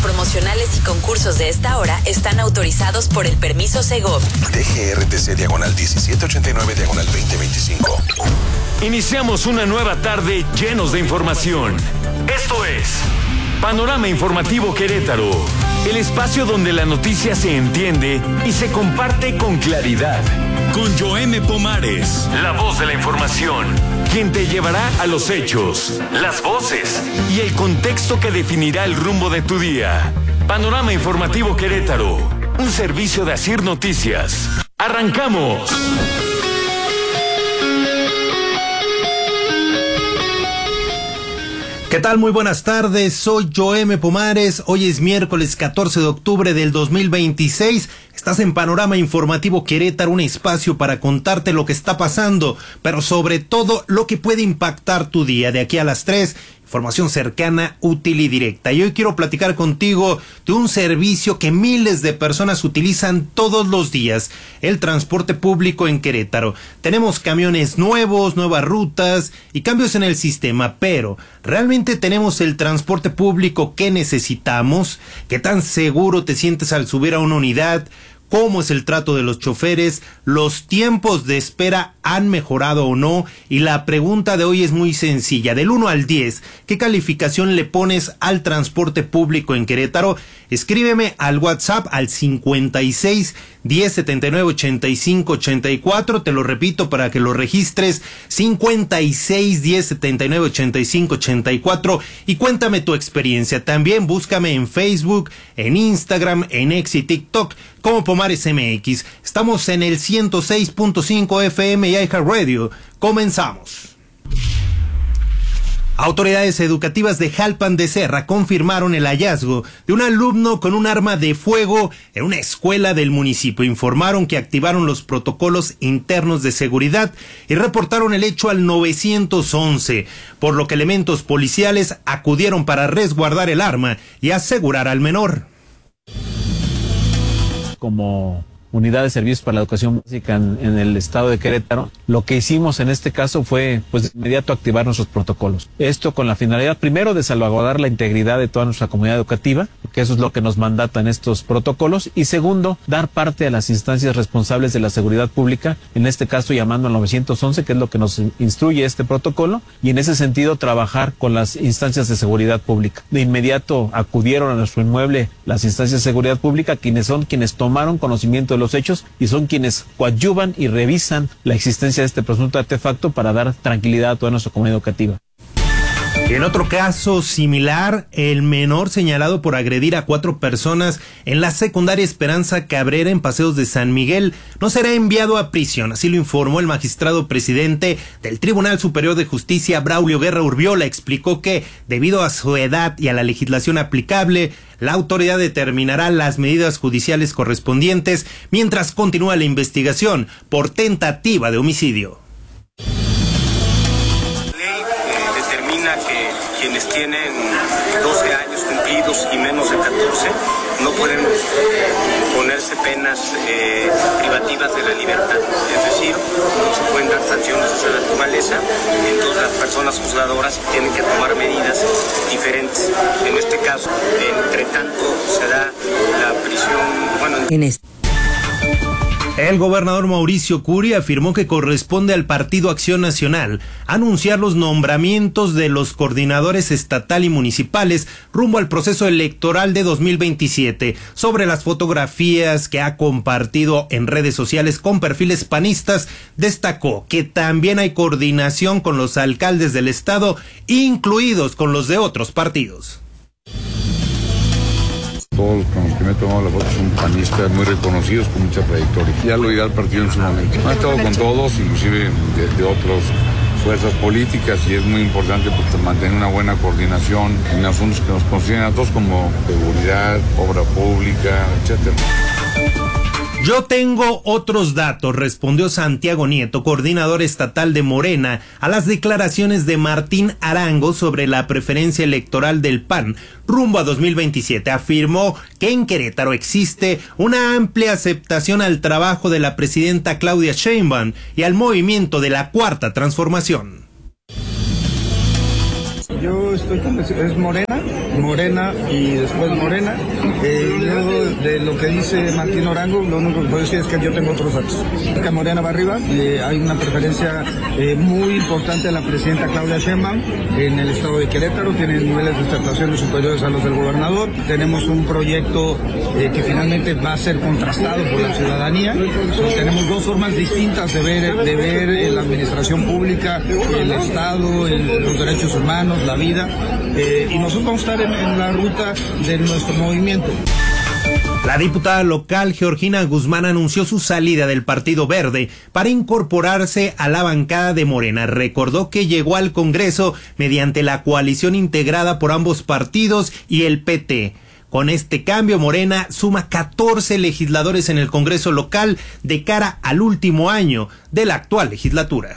promocionales y concursos de esta hora están autorizados por el permiso Segov. DGRTC/1789/2025. Iniciamos una nueva tarde llenos de información. Esto es Panorama Informativo Querétaro, el espacio donde la noticia se entiende y se comparte con claridad. Con Joeme Pomares, la voz de la información, quien te llevará a los hechos, las voces y el contexto que definirá el rumbo de tu día. Panorama Informativo Querétaro, un servicio de Asir Noticias. ¡Arrancamos! ¿Qué tal? Muy buenas tardes, soy Joeme Pomares. Hoy es miércoles 14 de octubre del 2026. Estás en Panorama Informativo Querétaro, un espacio para contarte lo que está pasando, pero sobre todo lo que puede impactar tu día. De aquí a las 3, información cercana, útil y directa. Y hoy quiero platicar contigo de un servicio que miles de personas utilizan todos los días, el transporte público en Querétaro. Tenemos camiones nuevos, nuevas rutas y cambios en el sistema, pero ¿realmente tenemos el transporte público que necesitamos? ¿Qué tan seguro te sientes al subir a una unidad? ¿Cómo es el trato de los choferes? ¿Los tiempos de espera han mejorado o no? Y la pregunta de hoy es muy sencilla. Del 1 al 10, ¿qué calificación le pones al transporte público en Querétaro? Escríbeme al WhatsApp al 56 10 79 85 84. Te lo repito para que lo registres. 56 10 79 85 84. Y cuéntame tu experiencia. También búscame en Facebook, en Instagram, en X y TikTok como Pomares MX. Estamos en el 106.5 FM y iHeartRadio. Comenzamos. Autoridades educativas de Jalpan de Serra confirmaron el hallazgo de un alumno con un arma de fuego en una escuela del municipio. Informaron que activaron los protocolos internos de seguridad y reportaron el hecho al 911, por lo que elementos policiales acudieron para resguardar el arma y asegurar al menor. Como Unidad de Servicios para la Educación Básica en el estado de Querétaro, lo que hicimos en este caso fue, de inmediato activar nuestros protocolos. Esto con la finalidad, primero, de salvaguardar la integridad de toda nuestra comunidad educativa, que eso es lo que nos mandatan estos protocolos, y segundo, dar parte a las instancias responsables de la seguridad pública, en este caso llamando al 911, que es lo que nos instruye este protocolo, y en ese sentido trabajar con las instancias de seguridad pública. De inmediato acudieron a nuestro inmueble las instancias de seguridad pública, quienes tomaron conocimiento de los hechos y son quienes coadyuvan y revisan la existencia de este presunto artefacto para dar tranquilidad a toda nuestra comunidad educativa. En otro caso similar, el menor señalado por agredir a 4 personas en la secundaria Esperanza Cabrera en Paseos de San Miguel no será enviado a prisión, así lo informó el magistrado presidente del Tribunal Superior de Justicia, Braulio Guerra Urbiola. Explicó que, debido a su edad y a la legislación aplicable, la autoridad determinará las medidas judiciales correspondientes mientras continúa la investigación por tentativa de homicidio. Quienes tienen 12 años cumplidos y menos de 14 no pueden ponerse penas privativas de la libertad, es decir, no se pueden dar sanciones de esa naturaleza. Entonces las personas juzgadoras tienen que tomar medidas diferentes. En este caso, entre tanto se da la prisión, El gobernador Mauricio Curi afirmó que corresponde al Partido Acción Nacional anunciar los nombramientos de los coordinadores estatal y municipales rumbo al proceso electoral de 2027. Sobre las fotografías que ha compartido en redes sociales con perfiles panistas, destacó que también hay coordinación con los alcaldes del estado, incluidos con los de otros partidos. Todos los con los que me he tomado la foto son panistas muy reconocidos con mucha trayectoria. Ya lo dirá el partido en su momento. Han estado con todos, inclusive de otras fuerzas políticas, y es muy importante mantener una buena coordinación en asuntos que nos consideren a todos como seguridad, obra pública, etcétera. Yo tengo otros datos, respondió Santiago Nieto, coordinador estatal de Morena, a las declaraciones de Martín Arango sobre la preferencia electoral del PAN rumbo a 2027. Afirmó que en Querétaro existe una amplia aceptación al trabajo de la presidenta Claudia Sheinbaum y al movimiento de la Cuarta Transformación. Yo yo estoy convencido, es Morena y después Morena. Luego de lo que dice Martín Orango, lo único que puedo decir es que yo tengo otros datos. Que Morena va arriba, hay una preferencia muy importante de la presidenta Claudia Sheinbaum en el estado de Querétaro, tiene niveles de aceptación superiores a los del gobernador. Tenemos un proyecto que finalmente va a ser contrastado por la ciudadanía. Entonces, tenemos dos formas distintas de ver la administración pública, el Estado, los derechos humanos, la vida, y nosotros vamos a estar en la ruta de nuestro movimiento. La diputada local Georgina Guzmán anunció su salida del Partido Verde para incorporarse a la bancada de Morena. Recordó que llegó al Congreso mediante la coalición integrada por ambos partidos y el PT. Con este cambio, Morena suma 14 legisladores en el Congreso local de cara al último año de la actual legislatura.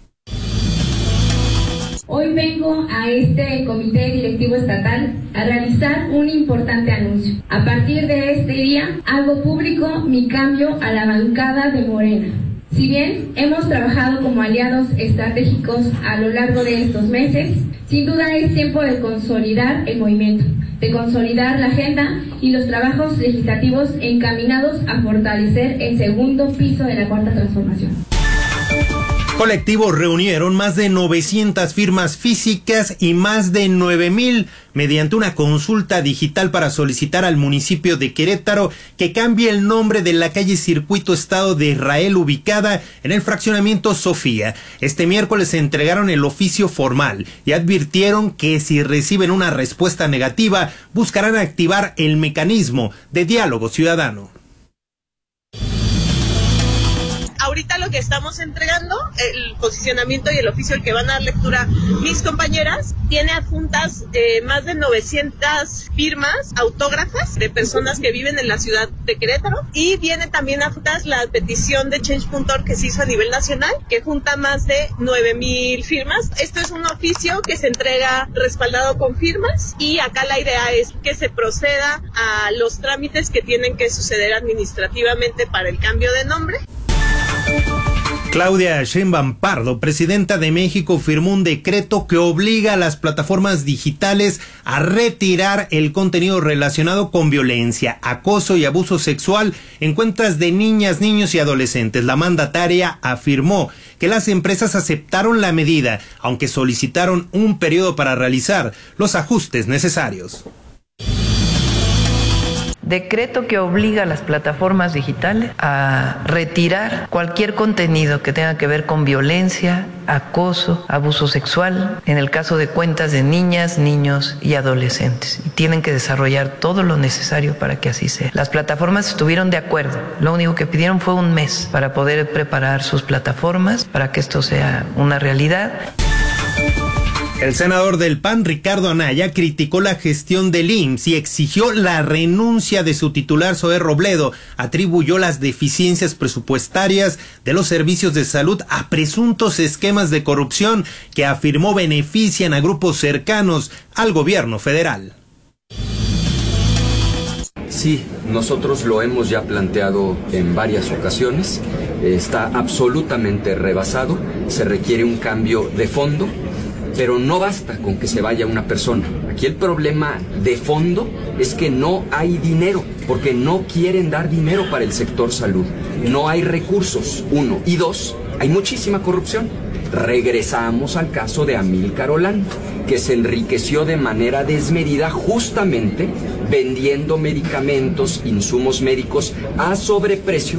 Hoy vengo a este comité directivo estatal a realizar un importante anuncio. A partir de este día, hago público mi cambio a la bancada de Morena. Si bien hemos trabajado como aliados estratégicos a lo largo de estos meses, sin duda es tiempo de consolidar el movimiento, de consolidar la agenda y los trabajos legislativos encaminados a fortalecer el segundo piso de la Cuarta Transformación. Colectivos reunieron más de 900 firmas físicas y más de 9,000 mediante una consulta digital para solicitar al municipio de Querétaro que cambie el nombre de la calle Circuito Estado de Israel ubicada en el fraccionamiento Sofía. Este miércoles se entregaron el oficio formal y advirtieron que si reciben una respuesta negativa buscarán activar el mecanismo de diálogo ciudadano. Ahorita lo que estamos entregando, el posicionamiento y el oficio al que van a dar lectura mis compañeras, tiene adjuntas más de 900 firmas autógrafas de personas que viven en la ciudad de Querétaro, y viene también adjuntas la petición de Change.org que se hizo a nivel nacional, que junta más de 9,000 firmas. Esto es un oficio que se entrega respaldado con firmas, y acá la idea es que se proceda a los trámites que tienen que suceder administrativamente para el cambio de nombre. Claudia Sheinbaum Pardo, presidenta de México, firmó un decreto que obliga a las plataformas digitales a retirar el contenido relacionado con violencia, acoso y abuso sexual en cuentas de niñas, niños y adolescentes. La mandataria afirmó que las empresas aceptaron la medida, aunque solicitaron un periodo para realizar los ajustes necesarios. Decreto que obliga a las plataformas digitales a retirar cualquier contenido que tenga que ver con violencia, acoso, abuso sexual, en el caso de cuentas de niñas, niños y adolescentes. Y tienen que desarrollar todo lo necesario para que así sea. Las plataformas estuvieron de acuerdo. Lo único que pidieron fue un mes para poder preparar sus plataformas para que esto sea una realidad. El senador del PAN, Ricardo Anaya, criticó la gestión del IMSS y exigió la renuncia de su titular, Zoé Robledo. Atribuyó las deficiencias presupuestarias de los servicios de salud a presuntos esquemas de corrupción que afirmó benefician a grupos cercanos al gobierno federal. Sí, nosotros lo hemos ya planteado en varias ocasiones. Está absolutamente rebasado. Se requiere un cambio de fondo. Pero no basta con que se vaya una persona. Aquí el problema de fondo es que no hay dinero, porque no quieren dar dinero para el sector salud. No hay recursos, uno. Y dos, hay muchísima corrupción. Regresamos al caso de Amílcar Olán, que se enriqueció de manera desmedida justamente vendiendo medicamentos, insumos médicos a sobreprecio.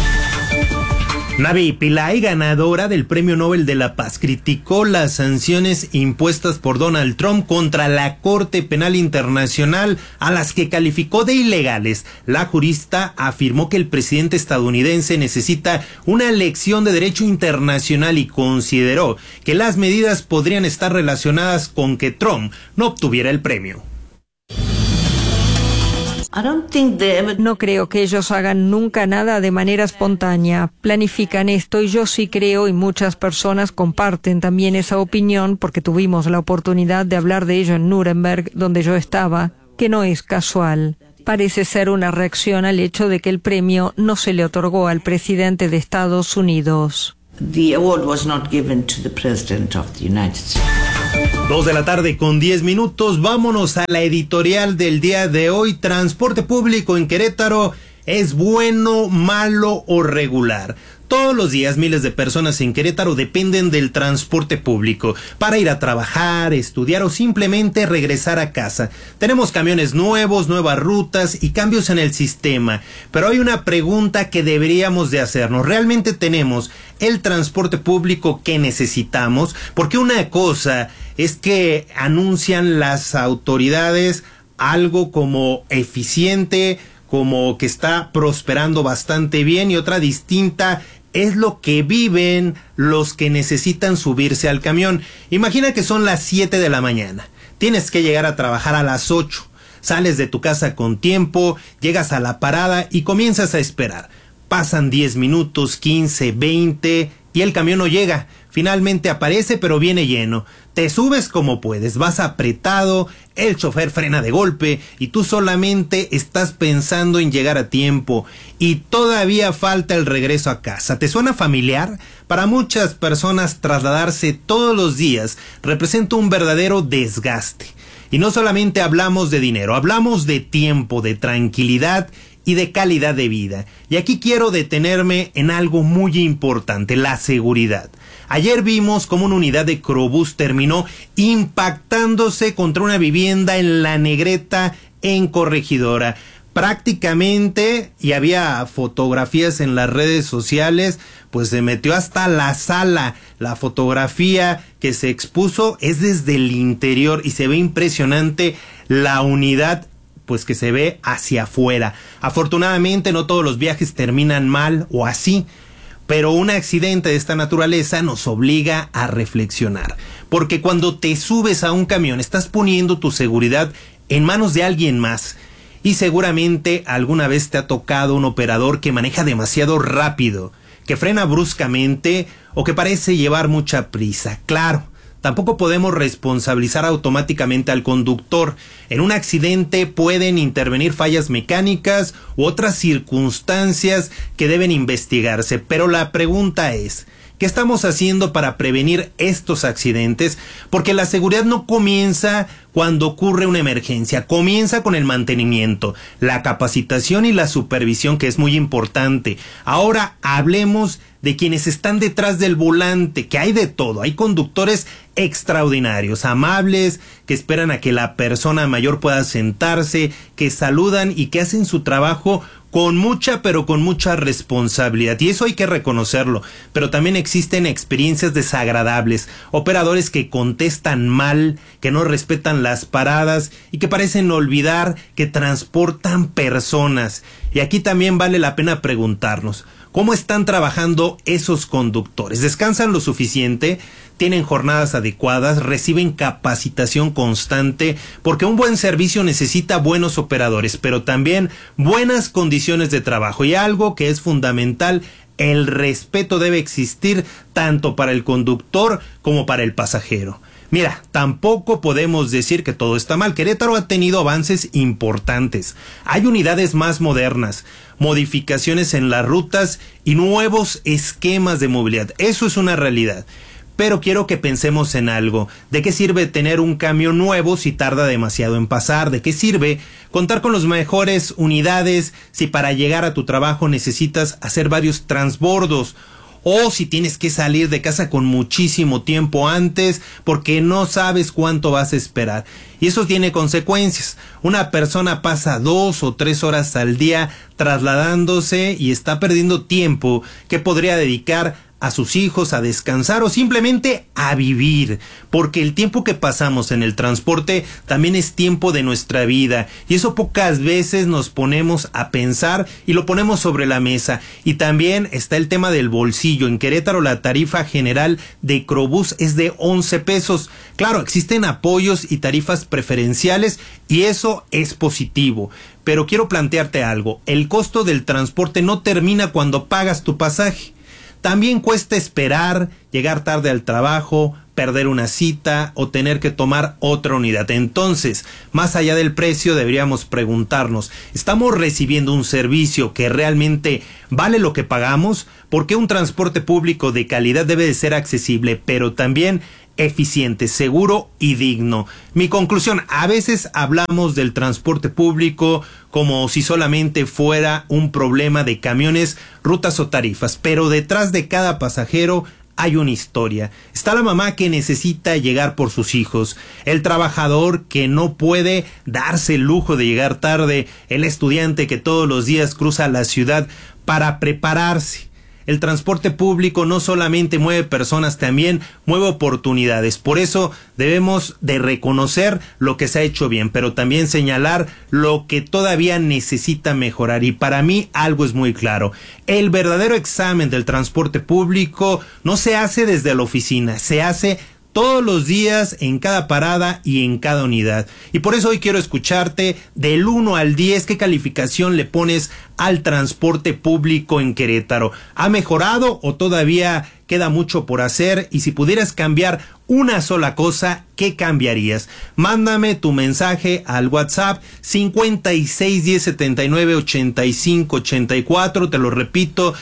Navi Pillay, ganadora del Premio Nobel de la Paz, criticó las sanciones impuestas por Donald Trump contra la Corte Penal Internacional, a las que calificó de ilegales. La jurista afirmó que el presidente estadounidense necesita una lección de derecho internacional y consideró que las medidas podrían estar relacionadas con que Trump no obtuviera el premio. No creo que ellos hagan nunca nada de manera espontánea. Planifican esto y yo sí creo, y muchas personas comparten también esa opinión porque tuvimos la oportunidad de hablar de ello en Nuremberg, donde yo estaba, que no es casual. Parece ser una reacción al hecho de que el premio no se le otorgó al presidente de Estados Unidos. The award was not given to the President of the United States. 2:10 p.m. Vámonos a la editorial del día de hoy. Transporte público en Querétaro, ¿es bueno, malo o regular? Todos los días miles de personas en Querétaro dependen del transporte público para ir a trabajar, estudiar o simplemente regresar a casa. Tenemos camiones nuevos, nuevas rutas y cambios en el sistema. Pero hay una pregunta que deberíamos de hacernos. ¿Realmente tenemos el transporte público que necesitamos? Porque una cosa es que anuncian las autoridades algo como eficiente, como que está prosperando bastante bien, y otra distinta es lo que viven los que necesitan subirse al camión. Imagina que son las 7 de la mañana. Tienes que llegar a trabajar a las 8. Sales de tu casa con tiempo, llegas a la parada y comienzas a esperar. Pasan 10 minutos, 15, 20 y el camión no llega. Finalmente aparece, pero viene lleno. Te subes como puedes, vas apretado, el chofer frena de golpe y tú solamente estás pensando en llegar a tiempo y todavía falta el regreso a casa. ¿Te suena familiar? Para muchas personas trasladarse todos los días representa un verdadero desgaste. Y no solamente hablamos de dinero, hablamos de tiempo, de tranquilidad y de calidad de vida. Y aquí quiero detenerme en algo muy importante, la seguridad. Ayer vimos cómo una unidad de Crobús terminó impactándose contra una vivienda en La Negreta, en Corregidora. Prácticamente, y había fotografías en las redes sociales, pues se metió hasta la sala. La fotografía que se expuso es desde el interior y se ve impresionante la unidad, pues que se ve hacia afuera. Afortunadamente no todos los viajes terminan mal o así, pero un accidente de esta naturaleza nos obliga a reflexionar, porque cuando te subes a un camión estás poniendo tu seguridad en manos de alguien más, y seguramente alguna vez te ha tocado un operador que maneja demasiado rápido, que frena bruscamente o que parece llevar mucha prisa. Claro, tampoco podemos responsabilizar automáticamente al conductor. En un accidente pueden intervenir fallas mecánicas u otras circunstancias que deben investigarse. Pero la pregunta es, ¿qué estamos haciendo para prevenir estos accidentes? Porque la seguridad no comienza cuando ocurre una emergencia, comienza con el mantenimiento, la capacitación y la supervisión, que es muy importante. Ahora hablemos de quienes están detrás del volante, que hay de todo. Hay conductores extraordinarios, amables, que esperan a que la persona mayor pueda sentarse, que saludan y que hacen su trabajo con mucha, pero con mucha responsabilidad, y eso hay que reconocerlo. Pero también existen experiencias desagradables, operadores que contestan mal, que no respetan las paradas y que parecen olvidar que transportan personas. Y aquí también vale la pena preguntarnos, ¿cómo están trabajando esos conductores? ¿Descansan lo suficiente? ¿Tienen jornadas adecuadas? ¿Reciben capacitación constante? Porque un buen servicio necesita buenos operadores, pero también buenas condiciones de trabajo. Y algo que es fundamental, el respeto debe existir tanto para el conductor como para el pasajero. Mira, tampoco podemos decir que todo está mal. Querétaro ha tenido avances importantes. Hay unidades más modernas, modificaciones en las rutas y nuevos esquemas de movilidad. Eso es una realidad. Pero quiero que pensemos en algo. ¿De qué sirve tener un camión nuevo si tarda demasiado en pasar? ¿De qué sirve contar con las mejores unidades si para llegar a tu trabajo necesitas hacer varios transbordos? O si tienes que salir de casa con muchísimo tiempo antes porque no sabes cuánto vas a esperar. Y eso tiene consecuencias. Una persona pasa 2 o 3 horas al día trasladándose y está perdiendo tiempo que podría dedicar a sus hijos, a descansar o simplemente a vivir, porque el tiempo que pasamos en el transporte también es tiempo de nuestra vida, y eso pocas veces nos ponemos a pensar y lo ponemos sobre la mesa. Y también está el tema del bolsillo. En Querétaro la tarifa general de Crobús es de 11 pesos. Claro, existen apoyos y tarifas preferenciales y eso es positivo. Pero quiero plantearte algo, el costo del transporte no termina cuando pagas tu pasaje. También cuesta esperar, llegar tarde al trabajo, perder una cita o tener que tomar otra unidad. Entonces, más allá del precio, deberíamos preguntarnos, ¿estamos recibiendo un servicio que realmente vale lo que pagamos? Porque un transporte público de calidad debe de ser accesible, pero también eficiente, seguro y digno. Mi conclusión, a veces hablamos del transporte público como si solamente fuera un problema de camiones, rutas o tarifas, pero detrás de cada pasajero hay una historia. Está la mamá que necesita llegar por sus hijos, el trabajador que no puede darse el lujo de llegar tarde, el estudiante que todos los días cruza la ciudad para prepararse. El transporte público no solamente mueve personas, también mueve oportunidades. Por eso debemos de reconocer lo que se ha hecho bien, pero también señalar lo que todavía necesita mejorar. Y para mí algo es muy claro. El verdadero examen del transporte público no se hace desde la oficina, se hace todos los días, en cada parada y en cada unidad. Y por eso hoy quiero escucharte del 1 al 10, ¿qué calificación le pones al transporte público en Querétaro? ¿Ha mejorado o todavía queda mucho por hacer? Y si pudieras cambiar una sola cosa, ¿qué cambiarías? Mándame tu mensaje al WhatsApp 56 10 79 85 84, te lo repito,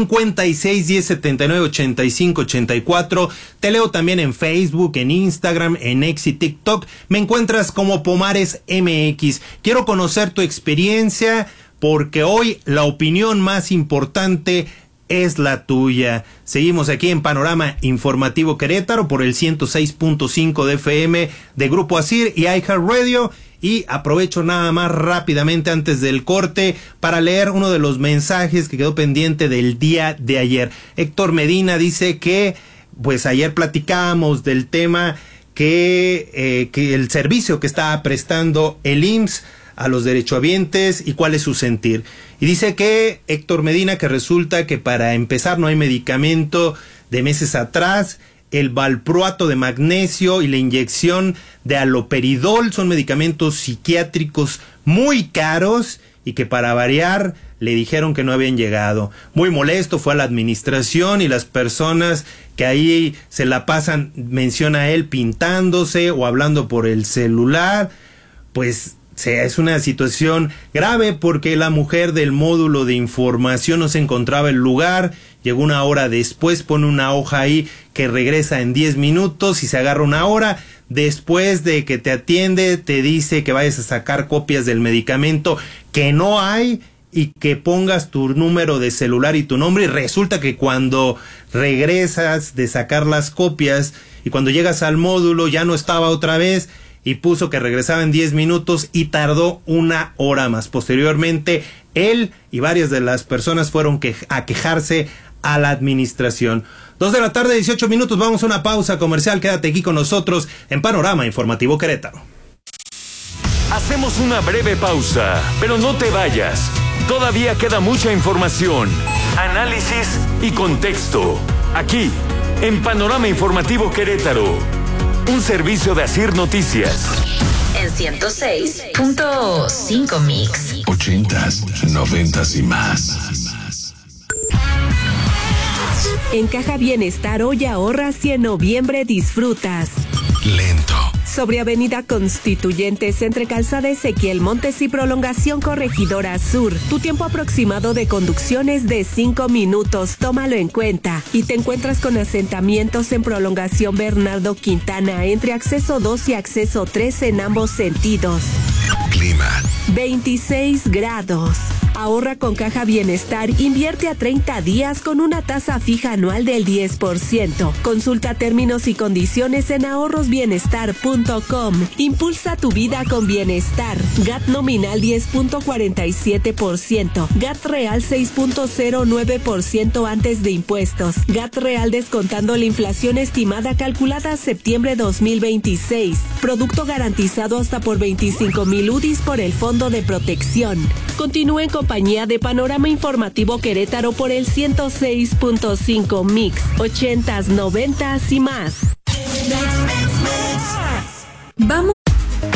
56 10 79 85 84. Te leo también en Facebook, en Instagram, en X y TikTok. Me encuentras como Pomares MX. Quiero conocer tu experiencia, porque hoy la opinión más importante es la tuya. Seguimos aquí en Panorama Informativo Querétaro por el 106.5 de FM de Grupo Asir y iHeartRadio. Y aprovecho nada más rápidamente antes del corte para leer uno de los mensajes que quedó pendiente del día de ayer. Héctor Medina dice que pues ayer platicábamos del tema que el servicio que está prestando el IMSS a los derechohabientes y cuál es su sentir. Y dice que Héctor Medina, que resulta que para empezar no hay medicamento de meses atrás, el valproato de magnesio y la inyección de aloperidol son medicamentos psiquiátricos muy caros y que para variar le dijeron que no habían llegado. Muy molesto fue a la administración y las personas que ahí se la pasan, menciona él, pintándose o hablando por el celular, pues es una situación grave porque la mujer del módulo de información no se encontraba en el lugar, llegó una hora después, pone una hoja ahí que regresa en 10 minutos y se agarra una hora. Después de que te atiende, te dice que vayas a sacar copias del medicamento que no hay y que pongas tu número de celular y tu nombre, y resulta que cuando regresas de sacar las copias y cuando llegas al módulo ya no estaba otra vez, y puso que regresaba en 10 minutos y tardó una hora más. Posteriormente, él y varias de las personas fueron a quejarse a la administración. 2 de la tarde, 18 minutos, vamos a una pausa comercial. Quédate aquí con nosotros en Panorama Informativo Querétaro. Hacemos una breve pausa, pero no te vayas. Todavía queda mucha información, análisis y contexto. Aquí, en Panorama Informativo Querétaro. Un servicio de Asir Noticias. En 106.5 Mix. 80s, 90s y más. En Caja Bienestar hoy ahorras y en noviembre disfrutas. Lento. Sobre Avenida Constituyentes entre Calzada Ezequiel Montes y Prolongación Corregidora Sur. Tu tiempo aproximado de conducción es de 5 minutos, tómalo en cuenta. Y te encuentras con asentamientos en Prolongación Bernardo Quintana entre Acceso 2 y Acceso 3 en ambos sentidos. Clima. 26 grados. Ahorra con Caja Bienestar, invierte a 30 días con una tasa fija anual del 10%. Consulta términos y condiciones en ahorrosbienestar.com. Impulsa tu vida con bienestar. GAT nominal 10.47%. GAT real 6.09% antes de impuestos. GAT real descontando la inflación estimada calculada a septiembre 2026. Producto garantizado hasta por 25,000 UDIs por el Fondo de Protección. Continúa en compañía de Panorama Informativo Querétaro por el 106.5 Mix, 80s, 90s y más. Vamos